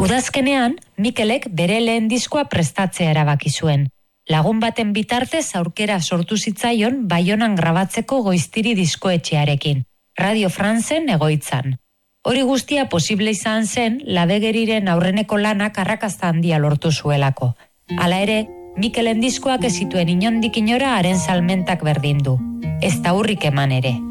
Udazkenean, Mikelek bere lehen diskoa prestatzea erabaki zuen. Lagun baten bitartez aukera sortu zitzaion Baionan grabatzeko Goiztiri diskoetxearekin, Radio Francen egoitzan. Hori guztia posible izan zen Labegeriren aurreneko lanak arrakasta handia lortu zuelako. Hala ere, Mikelen diskoak ez zituen inondik inora haren salmentak berdindu. Ez da urrik eman ere.